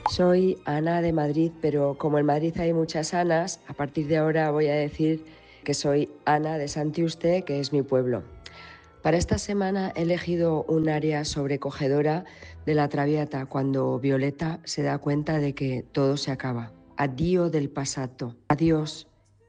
Soy Ana de Madrid, pero como en Madrid hay muchas Anas, a partir de ahora voy a decir que soy Ana de Santiuste, que es mi pueblo. Para esta semana he elegido un área sobrecogedora de la Traviata cuando Violeta se da cuenta de que todo se acaba. Addio del passato. Adiós,